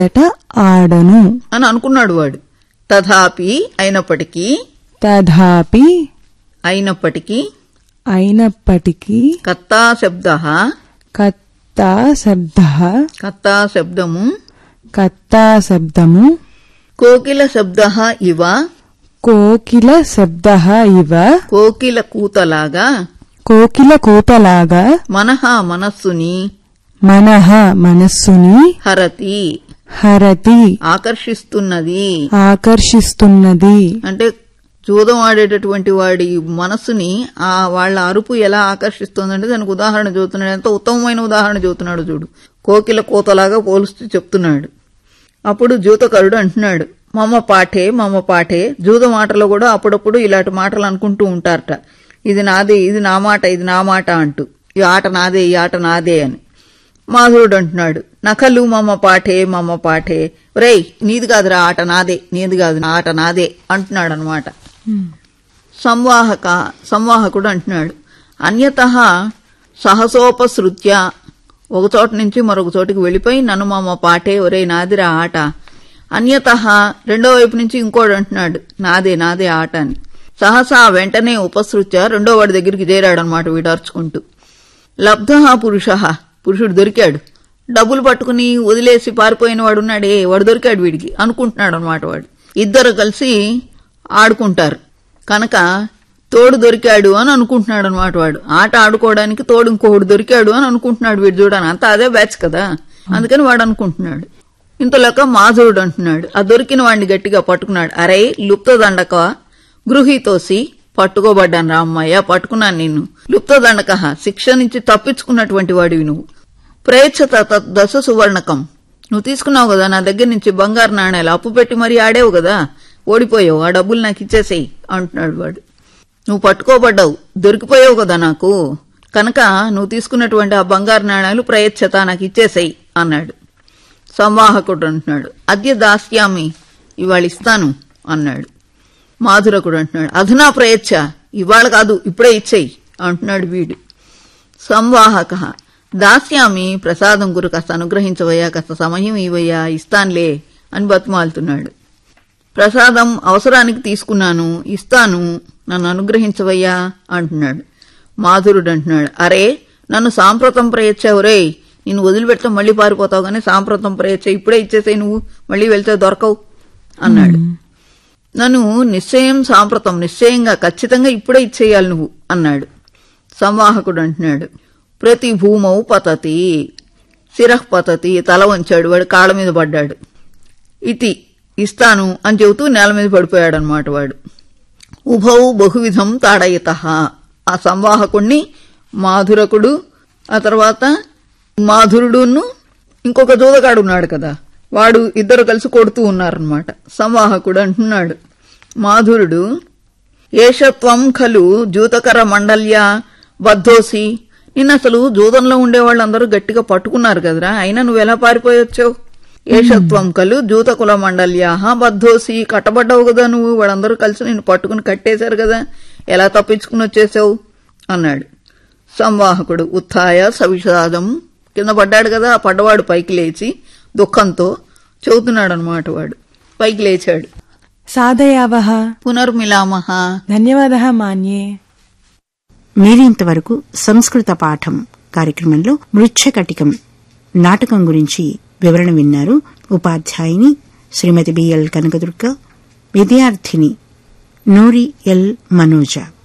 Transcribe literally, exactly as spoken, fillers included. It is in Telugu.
ఆడను అని అనుకున్నాడు వాడు. తథాపి అయినప్పటికీ, తథాపి అయినప్పటికీ, అయినప్పటికీ, కర్తా శబ్ద, కర్తా శబ్ద, కర్తా శబ్దము, కర్తా శబ్దము, కోకిల శబ్ద ఇవ, కోకిల శబ్ద ఇవ, కోకిల కూతలాగా, కోకిల కూతలాగా, మనహ మనస్సుని, మనః మనస్సుని, హరతి హరతి ఆకర్షిస్తున్నది. ఆకర్షిస్తున్నది అంటే జూదం ఆడేటటువంటి వాడి మనస్సుని ఆ వాళ్ల అరుపు ఎలా ఆకర్షిస్తుందంటే దానికి ఉదాహరణ చూస్తున్నాడు. ఎంతో ఉత్తమమైన ఉదాహరణ చూస్తున్నాడు చూడు. కోకిల కోతలాగా పోలుస్తూ చెప్తున్నాడు. అప్పుడు జూతకరుడు అంటున్నాడు, మమ్మ పాఠే మమ్మ పాఠే. జూదం ఆటలో కూడా అప్పుడప్పుడు ఇలాంటి మాటలు అనుకుంటూ ఉంటారట. ఇది నాదే, ఇది నా మాట, ఇది నా మాట అంటూ, ఈ ఆట నాదే, ఈ ఆట నాదే అని. మాధురుడు అంటున్నాడు, నకలు మమ్మ పాఠే మమ్మ పాఠే. రేయ్ నీది కాదురా ఆట, నాదే, నీది కాదు ఆట నాదే అంటున్నాడు అనమాట. సంవాహక సంవాహకుడు అంటున్నాడు, అన్యతః సహసోపసృత్య, ఒక చోట నుంచి మరొక చోటికి వెళ్లిపోయి నన్ను మమ్మ పాఠే, ఒరే నాదిరా ఆట. అన్యతః రెండో వైపు నుంచి ఇంకోడు అంటున్నాడు, నాదే నాదే ఆట అని. సహసా వెంటనే ఉపసృత్య, రెండో వాడి దగ్గరికి చేరాడనమాట వీడు అరుచుకుంటూ. లబ్ధ పురుష, పురుషుడు దొరికాడు. డబ్బులు పట్టుకుని వదిలేసి పారిపోయిన వాడు ఉన్నాడే, వాడు దొరికాడు వీడికి అనుకుంటున్నాడు అనమాట. వాడు ఇద్దరు కలిసి ఆడుకుంటారు కనుక తోడు దొరికాడు అని అనుకుంటున్నాడు అనమాట. వాడు ఆట ఆడుకోవడానికి తోడు ఇంకోడు దొరికాడు అని అనుకుంటున్నాడు వీడు. చూడని అంతా అదే బ్యాచ్ కదా, అందుకని వాడు అనుకుంటున్నాడు. ఇంతలోక మాధురుడు అంటున్నాడు, ఆ దొరికిన వాడిని గట్టిగా పట్టుకున్నాడు. అరే లుప్తదండక గృహీతోసి, పట్టుకోబడ్డాను రా అమ్మాయ్య, పట్టుకున్నాను నిన్ను. లుప్తదండక శిక్ష నుంచి తప్పించుకున్నటువంటి వాడివి నువ్వు. ప్రేచ్ఛత దశ సువర్ణకం, నువ్వు తీసుకున్నావు కదా నా దగ్గర నుంచి బంగారు నాణ్యాలు, అప్పు పెట్టి మరీ ఆడేవు కదా, ఓడిపోయావు, ఆ డబ్బులు నాకు ఇచ్చేసేయి అంటున్నాడు వాడు. నువ్వు పట్టుకోబడ్డావు, దొరికిపోయావు కదా నాకు, కనుక నువ్వు తీసుకున్నటువంటి ఆ బంగారు నాణ్యాలు ప్రయచ్ఛత నాకు ఇచ్చేసేయి అన్నాడు. సంవాహకుడు అంటున్నాడు, అద్య దాస్యామి, ఇవాళ ఇస్తాను అన్నాడు. మాధురకుడు అంటున్నాడు, అధునా ప్రయచ్ఛ, ఇవాళ కాదు ఇప్పుడే ఇచ్చేయి అంటున్నాడు వీడు. సంవాహక దాస్యామి, ప్రసాదం గురు కాస్త అనుగ్రహించవయ్యా, కాస్త సమయం ఇవయ్యా, ఇస్తాన్లే అని బతిమాలుతున్నాడు. ప్రసాదం అవసరానికి తీసుకున్నాను, ఇస్తాను, నన్ను అనుగ్రహించవయ్యా అంటున్నాడు. మాధురుడు అంటున్నాడు, అరే నన్ను సాంప్రతం ప్రయచ్చావురే, నిన్ను వదిలిపెడితే మళ్లీ పారిపోతావు కానీ సాంప్రతం ప్రయచ్చ, ఇప్పుడే ఇచ్చేసే, నువ్వు మళ్లీ వెళ్తే దొరకవు అన్నాడు. నన్ను నిశ్చయం సాంప్రతం, నిశ్చయంగా ఖచ్చితంగా ఇప్పుడే ఇచ్చేయాలి నువ్వు అన్నాడు. సంవాహకుడు అంటున్నాడు, ప్రతి భూమౌ పతతి, శిరః పతతి, తల వంచాడు, వాడు కాళ్ళ మీద పడ్డాడు. ఇతి ఇస్తాను అని చెబుతూ నేల మీద పడిపోయాడనమాట వాడు. ఉభౌ బహువిధం తాడయత, ఆ సంవాహకుణ్ణి మాధురకుడు, ఆ తర్వాత మాధురుడును ఇంకొక జోదగాడు ఉన్నాడు కదా, వాడు ఇద్దరు కలిసి కొడుతూ ఉన్నారనమాట. సంవాహకుడు అంటున్నాడు, మాధురుడు, ఏషత్వం ఖలు జూతకర మండల్యా బద్ధోసి, నిన్న అసలు జూదంలో ఉండేవాళ్ళందరూ గట్టిగా పట్టుకున్నారు కదరా, అయినా నువ్వెలా పారిపోయొచ్చావు? ఏషత్వం కలు జూతకుల మండల్యాహ బద్ధోసి, కట్టబడ్డావు కదా నువ్వు, వాళ్ళందరూ కలిసి నిన్ను పట్టుకుని కట్టేశారు కదా, ఎలా తప్పించుకుని వచ్చేసావు అన్నాడు. సంవాహకుడు ఉత్థాయ సవిషాదం, కింద పడ్డాడు కదా, ఆ పడ్డవాడు పైకి లేచి దుఃఖంతో చెబుతున్నాడు అనమాట. వాడు పైకి లేచాడు. సాధయావహ పునర్మిలామహ. ధన్యవాదః మాన్యే. మీరింతవరకు సంస్కృత పాఠం కార్యక్రమంలో మృచ్ఛకటికం నాటకం గురించి వివరణ విన్నారు. ఉపాధ్యాయుని శ్రీమతి బిఎల్ కనకదుర్గ, విద్యార్థిని నూరి ఎల్ మనోజ.